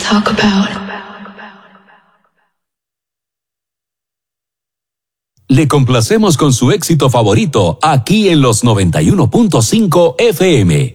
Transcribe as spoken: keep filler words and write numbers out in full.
talk about. Le complacemos con su éxito favorito aquí en los noventa y uno punto cinco F M.